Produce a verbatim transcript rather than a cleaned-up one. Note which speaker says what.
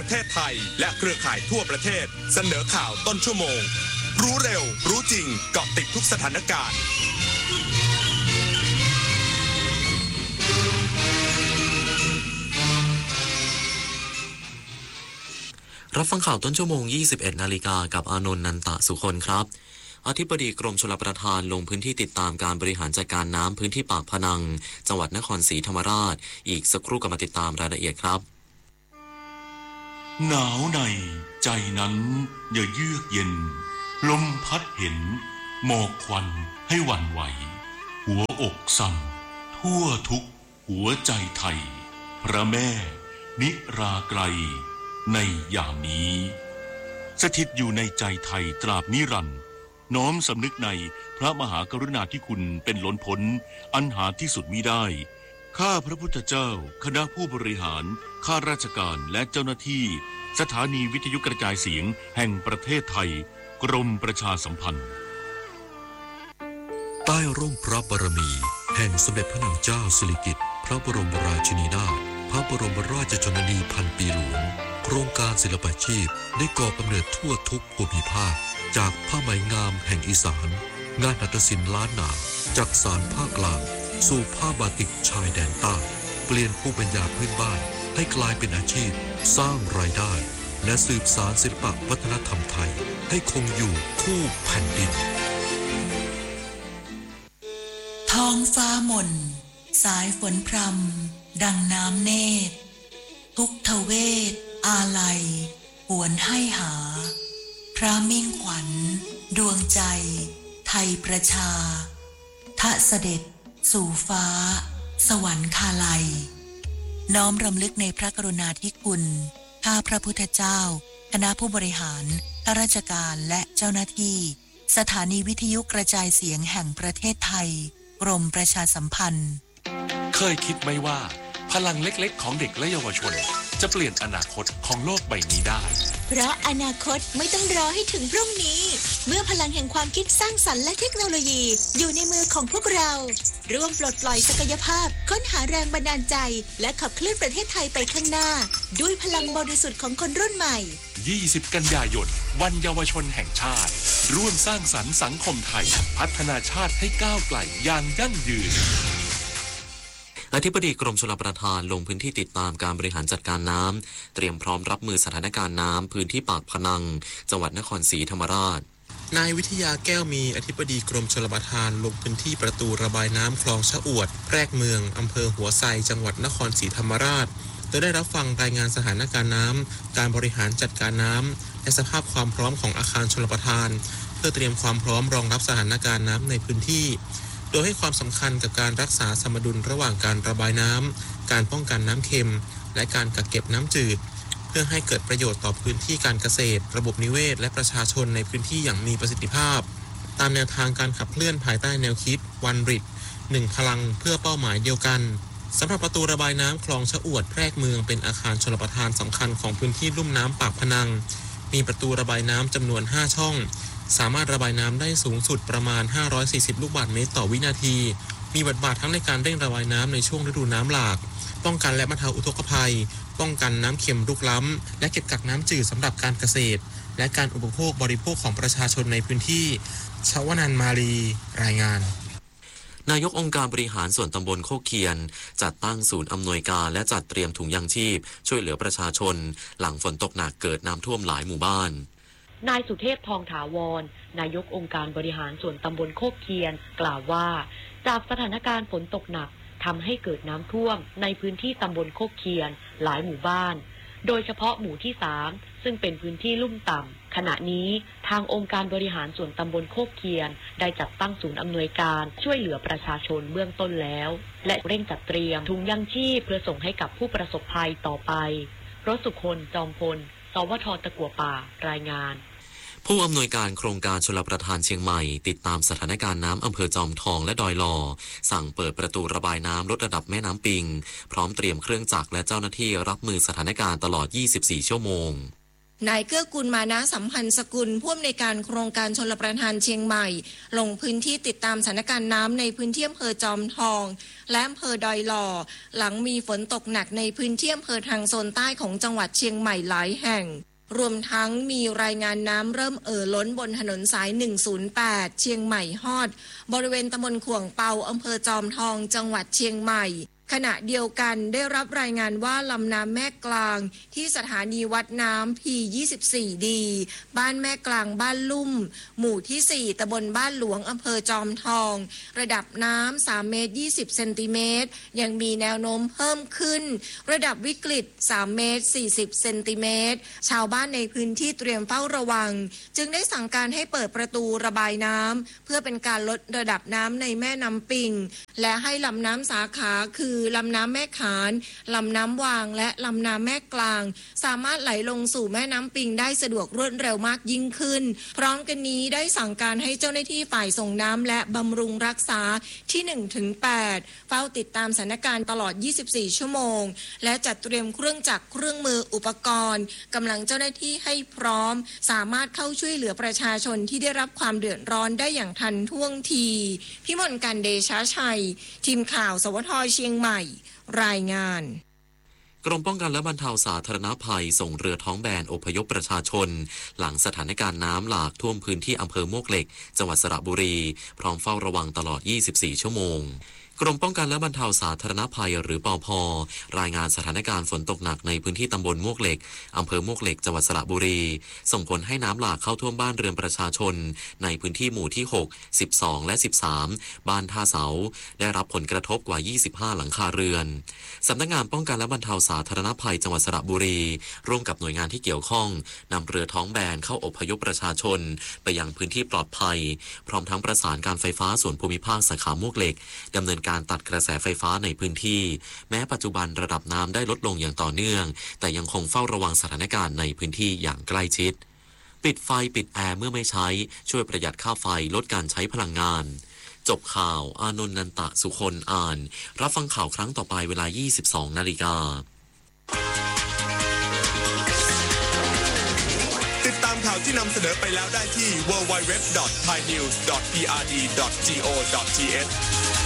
Speaker 1: ประเทศไทยและเครือข่ายทั่วประเทศเสนอข่าวต้นชั่วโมงรู้เร็วรู้จริงเกาะติดทุกสถานการณ์
Speaker 2: รับฟังข่าวต้นชั่วโมง ยี่สิบเอ็ดนาฬิกากับอานนท์ นันตะสุคนครับอธิบดีกรมชลประทานลงพื้นที่ติดตามการบริหารจัดการน้ำพื้นที่ปากพนังจังหวัดนครศรีธรรมราชอีกสักครู่กลับมาติดตามรายละเอียดครับ
Speaker 3: หนาวในใจนั้นอย่าเยือกเย็นลมพัดเห็นหมอกควันให้หวั่นไหวหัวอกสั่นทั่วทุกหัวใจไทยพระแม่นิราไกรในยามนี้สถิตอยู่ในใจไทยตราบนิรันดร์น้อมสำนึกในพระมหากรุณาธิคุณเป็นล้นพ้นอันหาที่สุดมิได้ข้าพระพุทธเจ้าคณะผู้บริหารข้าราชการและเจ้าหน้าที่สถานีวิทยุกระจายเสียงแห่งประเทศไทยกรมประชาสัมพันธ์
Speaker 4: ใต้ร่มพระบารมีแห่งสมเด็จพระนางเจ้าสิริกิติ์พระบรมราชินีนาถพระบรมราชชนนีพันปีหลวงโครงการศิลปาชีพได้ก่อกำเนิดทั่วทุกภูมิภาคจากผ้าไหมงามแห่งอีสานงานหัตถศิลป์ล้านนาจากสารภาคกลางสู่ผ้าบาติกชายแดนใต้เปลี่ยนภูมิปัญญาพื้นบ้านให้กลายเป็นอาชีพสร้างรายได้และสืบสานศิลปวัฒนธรรมไทยให้คงอยู่คู่แผ่นดิน
Speaker 5: ท้องฟ้ามนสายฝนพรำดังน้ำเนตรทุกทเวทอาลัยหวนให้หาพระมิ่งขวัญดวงใจไทยประชาทะเสด็จสู่ฟ้าสวรรคาลัยน้อมรำลึกในพระกรุณาธิคุณข้าพระพุทธเจ้าคณะผู้บริหารข้าราชการและเจ้าหน้าที่สถานีวิทยุกระจายเสียงแห่งประเทศไทยกรมประชาสัมพันธ์
Speaker 6: เคยคิดไหมว่าพลังเล็กๆของเด็กและเยาวชนจะเปลี่ยนอนาคตของโลกใบนี้ได้
Speaker 7: เพราะอนาคตไม่ต้องรอให้ถึงพรุ่งนี้เมื่อพลังแห่งความคิดสร้างสรรค์และเทคโนโลยีอยู่ในมือของพวกเราร่วมปลดปล่อยศักยภาพค้นหาแรงบันดาลใจและขับเคลื่อนประเทศไทยไปข้างหน้าด้วยพลังบริสุทธิ์ของคนรุ่นใหม่
Speaker 6: ยี่สิบกันยายนวันเยาวชนแห่งชาติร่วมสร้างสรรค์สังคมไทยพัฒนาชาติให้ก้าวไกลอย่างยั่งยืน
Speaker 2: อธิบดีกรมชลประทานลงพื้นที่ติดตามการบริหารจัดการน้ำเตรียมพร้อมรับมือสถานการณ์น้ำพื้นที่ปากพนังจังหวัดนครศรีธรรมราช
Speaker 8: นายวิทยาแก้วมีอธิบดีกรมชลประทานลงพื้นที่ประตูระบายน้ำคลองชะอวดแพรกเมืองอำเภอหัวไซจังหวัดนครศรีธรรมราชโดยได้รับฟังรายงานสถานการณ์น้ำการบริหารจัดการน้ำและสภาพความพร้อมของอาคารชลประทานเพื่อเตรียมความพร้อมรองรับสถานการณ์น้ำในพื้นที่โดยให้ความสำคัญกับการรักษาสมดุลระหว่างการระบายน้ำการป้องกันน้ำเค็มและการกักเก็บน้ำจืดเพื่อให้เกิดประโยชน์ต่อพื้นที่การเกษตรระบบนิเวศและประชาชนในพื้นที่อย่างมีประสิทธิภาพตามแนวทางการขับเคลื่อนภายใต้แนวคิด One Bridge หนึ่งพลังเพื่อเป้าหมายเดียวกันสำหรับประตูระบายน้ำคลองชะอวดแพรกเมืองเป็นอาคารชลประทานสำคัญของพื้นที่ลุ่มน้ำปากพนังมีประตูระบายน้ำจำนวนห้าช่องสามารถระบายน้ำได้สูงสุดประมาณห้าร้อยสี่สิบลูกบาศก์เมตรต่อวินาทีมีบทบาททั้งในการเร่งระบายน้ำในช่วงฤดูน้ำหลากป้องกันและบรรเทาอุทกภัยป้องกันน้ำเค็มรุกล้ำและเก็บกักน้ำจืดสำหรับการเกษตรและการอุปโภคบริโภคของประชาชนในพื้นที่ชวนันท์มาลีรายงาน
Speaker 2: นายกองค์การบริหารส่วนตำบลโคกเคียนจัดตั้งศูนย์อำนวยการและจัดเตรียมถุงยางชีพช่วยเหลือประชาชนหลังฝนตกหนักเกิดน้ำท่วมหลายหมู่บ้าน
Speaker 9: นายสุเทพทองถาวรนายกองค์การบริหารส่วนตำบลโคกเคียนกล่าวว่าจากสถานการณ์ฝนตกหนักทำให้เกิดน้ำท่วมในพื้นที่ตำบลโคกเคียนหลายหมู่บ้านโดยเฉพาะหมู่ที่สามซึ่งเป็นพื้นที่ลุ่มต่ำขณะนี้ทางองค์การบริหารส่วนตำบลโคกเคียนได้จัดตั้งศูนย์อำนวยการช่วยเหลือประชาชนเบื้องต้นแล้วและเร่งจัดเตรียมถุงยางชีพเพื่อส่งให้กับผู้ประสบภัยต่อไปรสุคนจอมพลสวทตะกั่วป่ารายงาน
Speaker 2: ผู้อำนวยการโครงการชลประทานเชียงใหม่ติดตามสถานการณ์น้ำอำเภอจอมทองและดอยลอสั่งเปิดประตูระบายน้ำลดระดับแม่น้ำปิงพร้อมเตรียมเครื่องจักรและเจ้าหน้าที่รับมือสถานการณ์ตลอดยี่สิบสี่ชั่วโมง
Speaker 10: นายเกื้อกูลมานะสัมพันธ์สกุลผู้อำนวยการโครงการชลประทานเชียงใหม่ลงพื้นที่ติดตามสถานการณ์น้ำในพื้นที่อำเภอจอมทองและอำเภอดอยหล่อหลังมีฝนตกหนักในพื้นที่อำเภอทางโซนใต้ของจังหวัดเชียงใหม่หลายแห่งรวมทั้งมีรายงานน้ำเริ่มเอ่อล้นบนถนนสายหนึ่งศูนย์แปดเชียงใหม่ฮอดบริเวณตำบลขวงเปาอำเภอจอมทองจังหวัดเชียงใหม่ขณะเดียวกันได้รับรายงานว่าลำน้ำแม่กลางที่สถานีวัดน้ำ พี ยี่สิบสี่ ดี บ้านแม่กลางบ้านลุ่มหมู่ที่ สี่ตำบลบ้านหลวงอำเภอจอมทองระดับน้ำ สามเมตรยี่สิบเซนติเมตรยังมีแนวโน้มเพิ่มขึ้นระดับวิกฤต สามเมตรสี่สิบเซนติเมตรชาวบ้านในพื้นที่เตรียมเฝ้าระวังจึงได้สั่งการให้เปิดประตูระบายน้ำเพื่อเป็นการลดระดับน้ำในแม่น้ำปิงและให้ลำน้ำสาขาคือลำน้ำแม่ขานลำน้ำวางและลำน้ำแม่กลางสามารถไหลลงสู่แม่น้ำปิงได้สะดวกรวดเร็วมากยิ่งขึ้นพร้อมกันนี้ได้สั่งการให้เจ้าหน้าที่ฝ่ายส่งน้ำและบำรุงรักษาที่ หนึ่งถึงแปด เฝ้าติดตามสถานการณ์ตลอดยี่สิบสี่ชั่วโมงและจัดเตรียมเครื่องจักรเครื่องมืออุปกรณ์กำลังเจ้าหน้าที่ให้พร้อมสามารถเข้าช่วยเหลือประชาชนที่ได้รับความเดือดร้อนได้อย่างทันท่วงทีพิมลกันเดชะชัยทีมข่าวสวทเชียงใหม่รายงาน
Speaker 2: กรมป้องกันและบรรเทาสาธารณภัยส่งเรือท้องแบนอพยพประชาชนหลังสถานการณ์น้ำหลากท่วมพื้นที่อำเภอมวกเหล็กจังหวัดสระบุรีพร้อมเฝ้าระวังตลอดยี่สิบสี่ชั่วโมงกรมป้องกันและบรรเทาสาธารณภัยหรือปภ.รายงานสถานการณ์ฝนตกหนักในพื้นที่ตำบลมวกเหล็กอำเภอมวกเหล็กจังหวัดสระบุรีส่งผลให้น้ำหลากเข้าท่วมบ้านเรือนประชาชนในพื้นที่หมู่ที่หก สิบสองและสิบสามบ้านท่าเสาได้รับผลกระทบกว่ายี่สิบห้าหลังคาเรือนสำนักงานป้องกันและบรรเทาสาธารณภัยจังหวัดสระบุรีร่วมกับหน่วยงานที่เกี่ยวข้องนำเรือท้องแบนเข้าอพยพประชาชนไปยังพื้นที่ปลอดภัยพร้อมทั้งประสานการไฟฟ้าส่วนภูมิภาคสาขามวกเหล็กดำเนินการตัดกระแสไฟฟ้าในพื้นที่แม้ปัจจุบันระดับน้ำได้ลดลงอย่างต่อเนื่องแต่ยังคงเฝ้าระวังสถานการณ์ในพื้นที่อย่างใกล้ชิดปิดไฟปิดแอร์เมื่อไม่ใช้ช่วยประหยัดค่าไฟลดการใช้พลังงานจบข่าวอานนท์นันตะสุคนอ่านรับฟังข่าวครั้งต่อไปเวลา ยี่สิบสองนาฬิกา
Speaker 1: ติดตามข่าวที่นำเสนอไปแล้วได้ที่ ดับเบิลยู ดับเบิลยู ดับเบิลยู ดอท ไทยนิวส์ ดอท พี อาร์ ดี ดอท โก ดอท ที เอช